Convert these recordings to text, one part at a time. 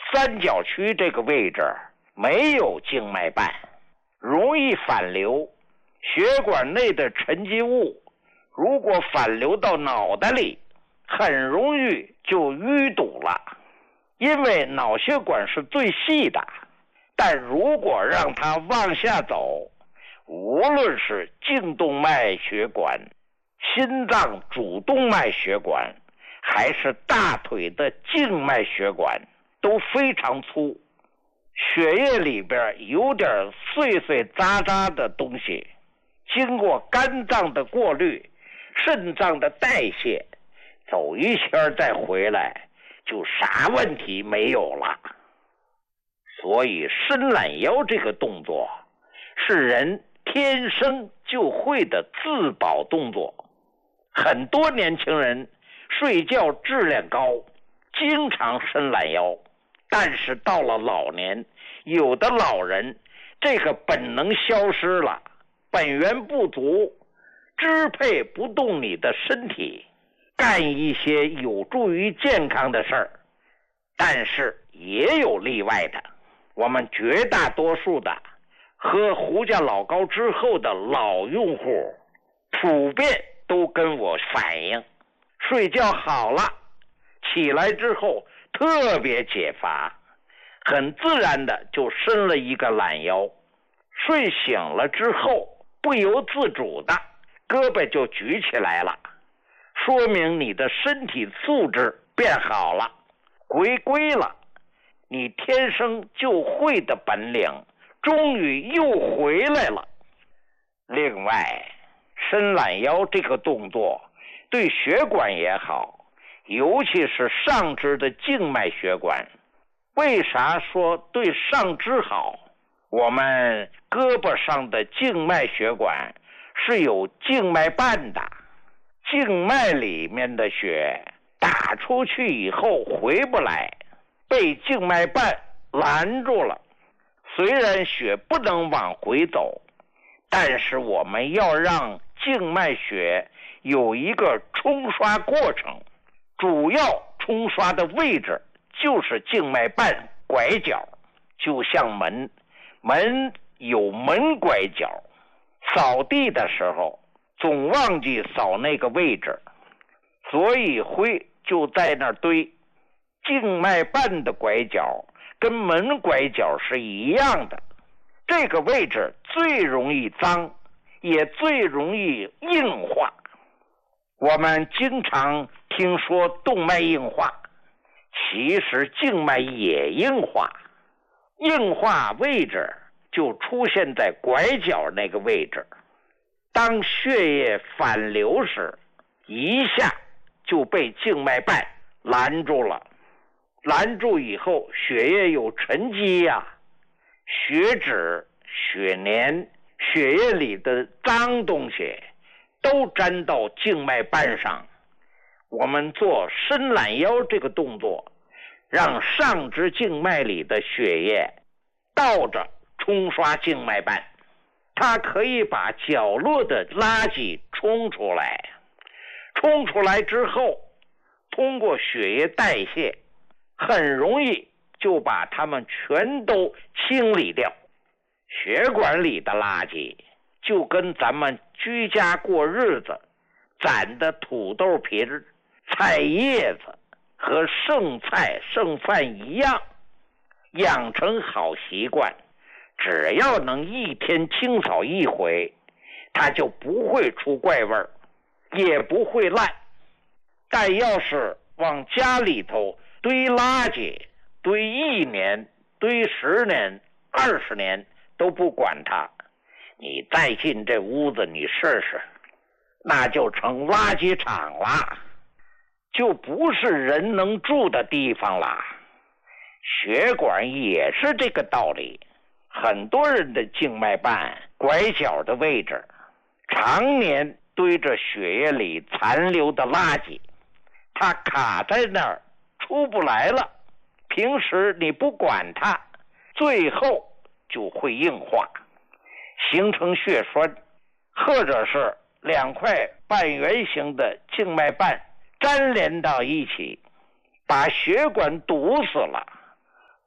三角区这个位置没有静脉瓣，容易反流，血管内的沉积物如果反流到脑袋里，很容易就淤堵了。因为脑血管是最细的，但如果让它往下走，无论是颈动脉血管、心脏主动脉血管，还是大腿的静脉血管，都非常粗，血液里边有点碎碎渣渣的东西，经过肝脏的过滤、肾脏的代谢，走一圈再回来，就啥问题没有了。所以伸懒腰这个动作是人天生就会的自保动作。很多年轻人睡觉质量高，经常伸懒腰，但是到了老年，有的老人这个本能消失了，本源不足，支配不动你的身体，干一些有助于健康的事儿。但是也有例外的，我们绝大多数的喝胡家老膏之后的老用户，普遍都跟我反映，睡觉好了，起来之后特别解乏，很自然的就伸了一个懒腰，睡醒了之后不由自主的胳膊就举起来了，说明你的身体素质变好了，回归了，你天生就会的本领终于又回来了。另外，伸懒腰这个动作对血管也好，尤其是上肢的静脉血管。为啥说对上肢好？我们胳膊上的静脉血管是有静脉瓣的，静脉里面的血打出去以后回不来，被静脉瓣拦住了。虽然血不能往回走，但是我们要让静脉血有一个冲刷过程，主要冲刷的位置就是静脉瓣拐角，就像门有门拐角，扫地的时候总忘记扫那个位置，所以灰就在那儿堆。静脉瓣的拐角跟门拐角是一样的，这个位置最容易脏，也最容易硬化。我们经常听说动脉硬化，其实静脉也硬化，硬化位置就出现在拐角那个位置。当血液反流时，一下就被静脉瓣拦住了，拦住以后血液有沉积呀，血脂、血粘、血液里的脏东西都粘到静脉瓣上。我们做伸懒腰这个动作，让上肢静脉里的血液倒着冲刷静脉瓣，它可以把角落的垃圾冲出来，冲出来之后通过血液代谢，很容易就把它们全都清理掉。血管里的垃圾就跟咱们居家过日子攒的土豆皮、菜叶子和剩菜剩饭一样，养成好习惯，只要能一天清扫一回，它就不会出怪味儿，也不会烂。但要是往家里头堆垃圾，堆1年、堆10年、20年都不管它，你再进这屋子你试试，那就成垃圾场了，就不是人能住的地方了。血管也是这个道理，很多人的静脉瓣拐角的位置常年堆着血液里残留的垃圾，它卡在那儿出不来了，平时你不管它，最后就会硬化，形成血栓，或者是2块半圆形的静脉瓣粘连到一起，把血管堵死了，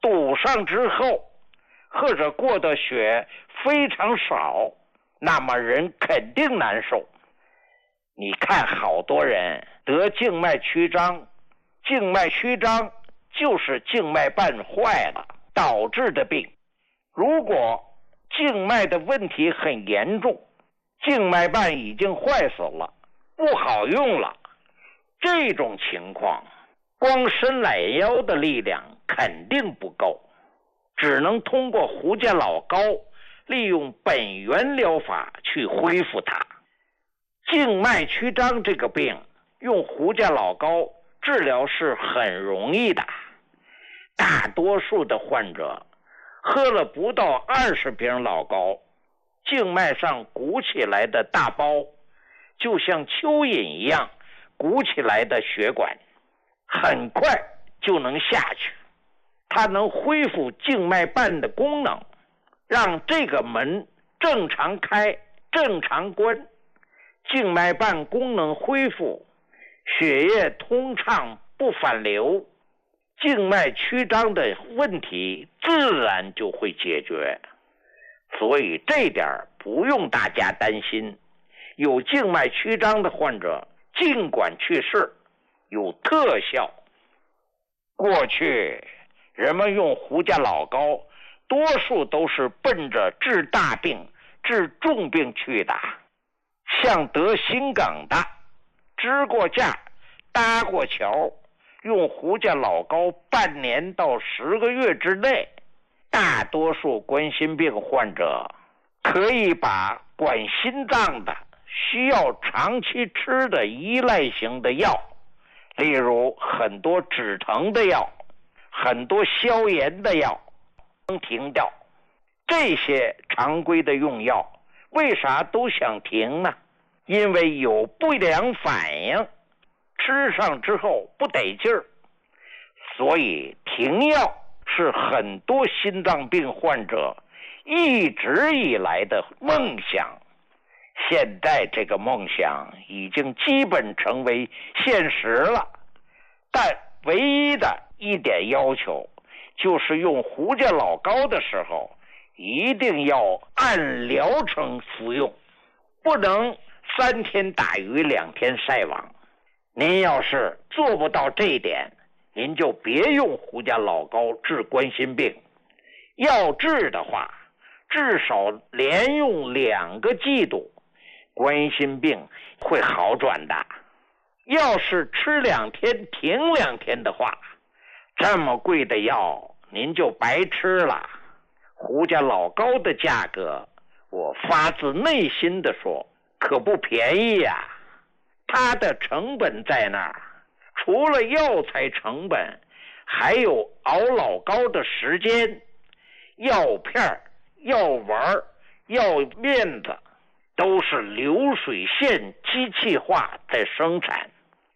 堵上之后，或者过的血非常少，那么人肯定难受。你看好多人得静脉曲张，静脉曲张就是静脉瓣坏了导致的病。如果静脉的问题很严重，静脉瓣已经坏死了，不好用了，这种情况光伸懒腰的力量肯定不够，只能通过胡家老膏利用本源疗法去恢复它。静脉曲张这个病用胡家老膏治疗是很容易的，大多数的患者喝了不到20瓶老膏，静脉上鼓起来的大包就像蚯蚓一样鼓起来的血管很快就能下去，它能恢复静脉瓣的功能，让这个门正常开正常关，静脉瓣功能恢复，血液通畅不反流，静脉曲张的问题自然就会解决。所以这点不用大家担心，有静脉曲张的患者尽管去试，有特效。过去人们用胡家老膏多数都是奔着治大病治重病去的，像得心梗的支过架搭过桥，用胡家老膏半年到10个月之内，大多数冠心病患者可以把管心脏的需要长期吃的依赖型的药，例如很多止疼的药，很多消炎的药能停掉。这些常规的用药为啥都想停呢？因为有不良反应，吃上之后不得劲儿，所以停药是很多心脏病患者一直以来的梦想。现在这个梦想已经基本成为现实了，但唯一的一点要求就是用胡家老膏的时候一定要按疗程服用，不能3天打鱼2天晒网。您要是做不到这一点，您就别用胡家老膏治冠心病。要治的话，至少连用2个季度，冠心病会好转的。要是吃2天停2天的话，这么贵的药您就白吃了。胡家老膏的价格，我发自内心的说，可不便宜呀。它的成本在那儿，除了药材成本，还有熬老膏的时间、药片、药丸、药面子，都是流水线机器化在生产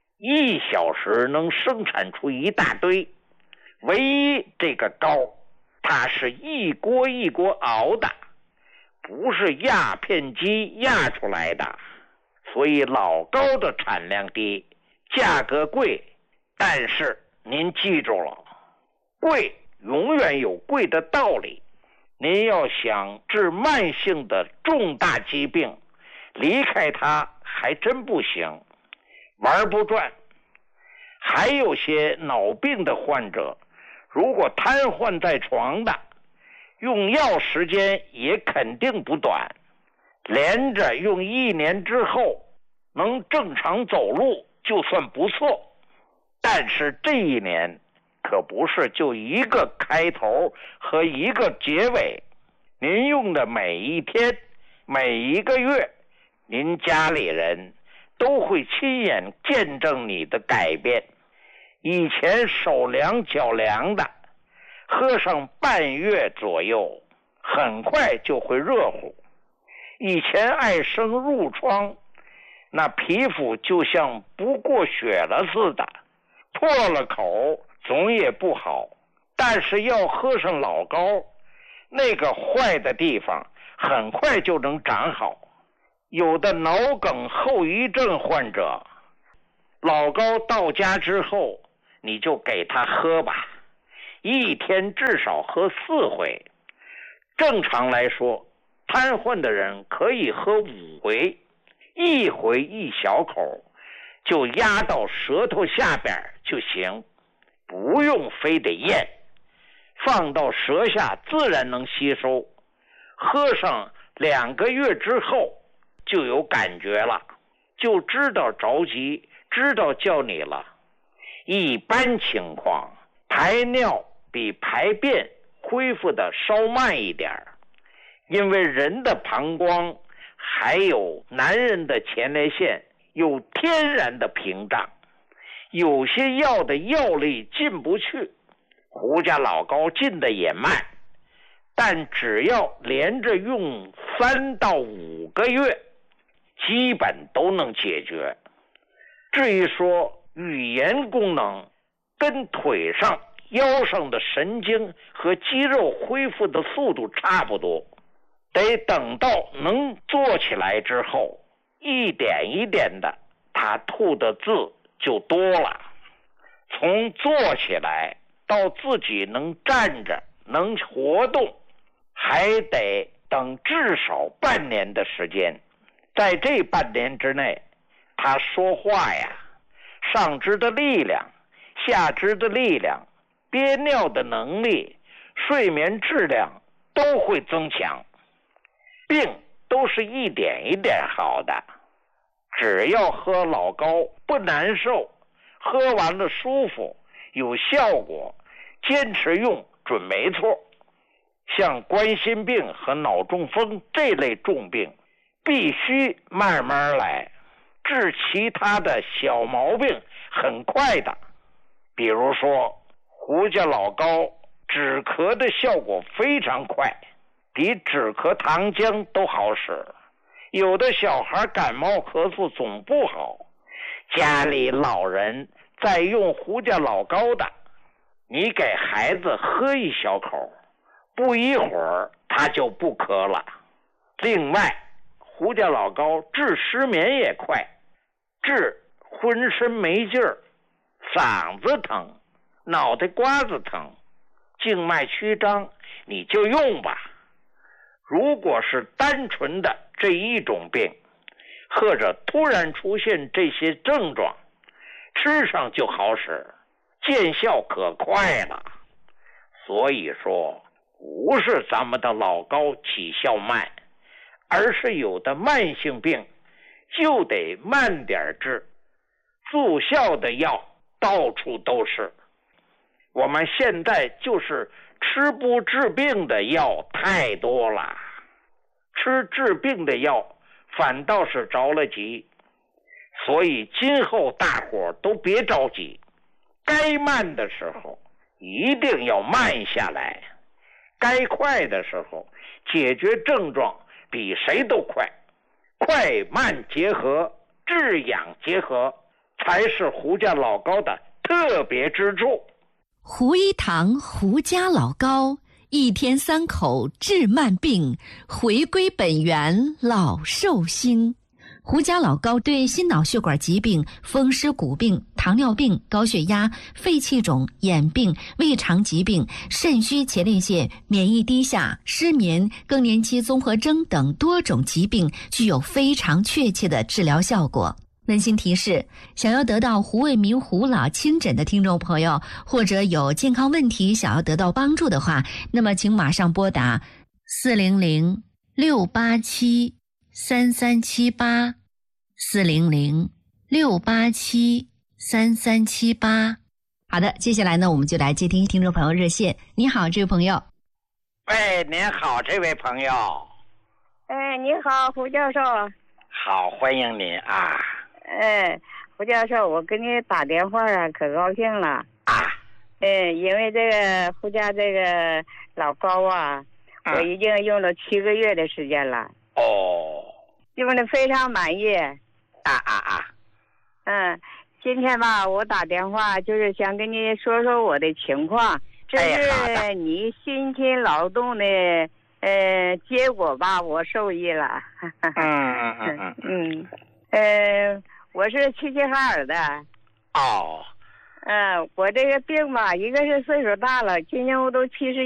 ，1小时能生产出一大堆。唯一这个膏，它是一锅一锅熬的，不是压片机压出来的，所以老膏的产量低，价格贵。但是您记住了，贵永远有贵的道理。您要想治慢性的重大疾病，离开它还真不行，玩不转。还有些脑病的患者，如果瘫痪在床的，用药时间也肯定不短，连着用1年之后能正常走路就算不错。但是这1年可不是就一个开头和一个结尾，您用的每一天每一个月，您家里人都会亲眼见证你的改变。以前手凉脚凉的，喝上半月左右，很快就会热乎。以前爱生褥疮，那皮肤就像不过血了似的，破了口总也不好。但是要喝上老膏，那个坏的地方很快就能长好。有的脑梗后遗症患者，老膏到家之后你就给他喝吧， 一天至少喝4回。正常来说，瘫痪的人可以喝5回，1回1小口，就压到舌头下边就行，不用非得咽，放到舌下自然能吸收。喝上2个月之后就有感觉了，就知道着急，知道叫你了。一般情况，排尿比排便恢复的稍慢一点，因为人的膀胱还有男人的前列腺有天然的屏障，有些药的药力进不去，胡家老高进的也慢，但只要连着用3到5个月，基本都能解决。至于说语言功能跟腿上腰上的神经和肌肉恢复的速度差不多，得等到能坐起来之后，一点一点的他吐的字就多了。从坐起来到自己能站着能活动，还得等至少半年的时间。在这半年之内，他说话呀，上肢的力量、下肢的力量、憋尿的能力、睡眠质量都会增强，病都是一点一点好的。只要喝老高不难受，喝完了舒服有效果，坚持用准没错。像冠心病和脑中风这类重病必须慢慢来，治其他的小毛病很快的。比如说胡家老高止咳的效果非常快，比止咳糖浆都好使。有的小孩感冒咳嗽总不好，家里老人在用胡家老高的，你给孩子喝1小口，不一会儿他就不咳了。另外胡家老高治失眠也快，治浑身没劲儿、嗓子疼、脑袋瓜子疼、静脉曲张，你就用吧。如果是单纯的这一种病，或者突然出现这些症状，吃上就好使，见效可快了。所以说不是咱们的老高起效慢，而是有的慢性病就得慢点治，助效的药到处都是。我们现在就是吃不治病的药太多了，吃治病的药反倒是着了急。所以今后大伙都别着急，该慢的时候一定要慢下来，该快的时候解决症状比谁都快。快慢结合，治养结合，才是胡家老高的特别之处。 胡一堂胡家老高，1天3口治慢病，回归本源老寿星。胡家老高对心脑血管疾病、风湿骨病、糖尿病、高血压、肺气肿、眼病、胃肠疾病、肾虚前列腺、免疫低下、失眠、更年期综合征等多种疾病具有非常确切的治疗效果。温馨提示，想要得到胡卫民胡老亲诊的听众朋友，或者有健康问题想要得到帮助的话，那么请马上拨打400-687-3378 400-687-3378。好的，接下来呢，我们就来接听听众朋友热线。你好，这位朋友。 喂，您好，这位朋友。 你好，胡教授。 好，欢迎您啊。 胡教授，我给你打电话啊，可高兴了啊。 因为这个胡家这个老高啊，我已经用了7个月的时间了。 哦， 用的非常满意。今天吧，我打电话就是想跟你说说我的情况，这是你辛勤劳动的结果吧，我受益了。我是齐齐哈尔的。 哦。 我这个病吧，一个是岁数大了，今年我都71